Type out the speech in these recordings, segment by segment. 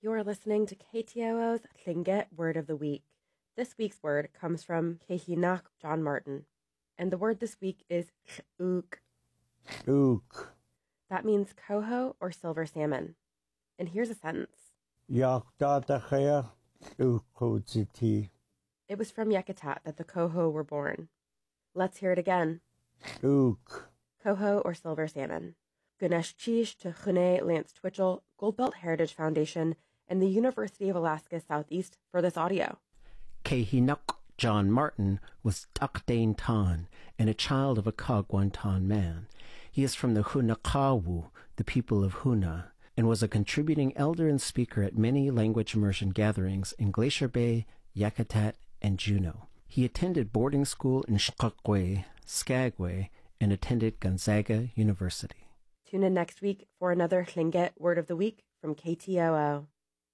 You are listening to KTOO's Tlingit Word of the Week. This week's word comes from Kehinak John Martin, and the word this week is ook. Ook. That means coho or silver salmon. And here's a sentence. It was from Yakutat that the coho were born. Let's hear it again. Ook. Coho or silver salmon. Ganesh Chish to Chune Lance Twitchell, Goldbelt Heritage Foundation, and the University of Alaska Southeast for this audio. Kehinuk John Martin was Takdane Tan and a child of a Kagwantan man. He is from the Hunakawu, the people of Huna, and was a contributing elder and speaker at many language immersion gatherings in Glacier Bay, Yakutat, and Juneau. He attended boarding school in Skagway, and attended Gonzaga University. Tune in next week for another Tlingit Word of the Week from KTOO.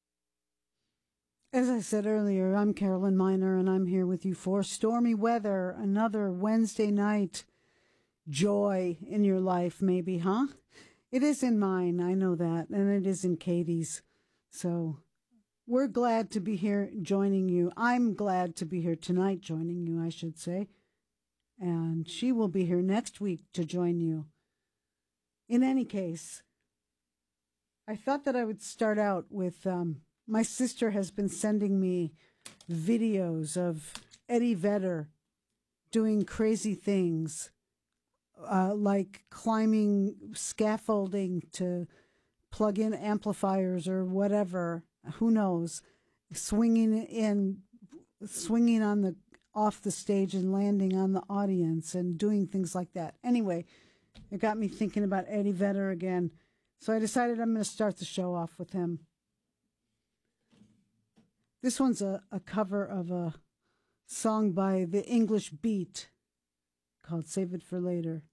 As I said earlier, I'm Carolyn Miner, and I'm here with you for Stormy Weather, another Wednesday night joy in your life, maybe, huh? It is in mine, I know that, and it is in Katie's. So we're glad to be here joining you. I'm glad to be here tonight joining you, I should say. And she will be here next week to join you. In any case, I thought that I would start out with... my sister has been sending me videos of Eddie Vedder doing crazy things, like climbing scaffolding to plug in amplifiers or whatever. Who knows? Swinging off the stage and landing on the audience and doing things like that. Anyway, it got me thinking about Eddie Vedder again. So I decided I'm going to start the show off with him. This one's a cover of a song by the English Beat called Save It for Later.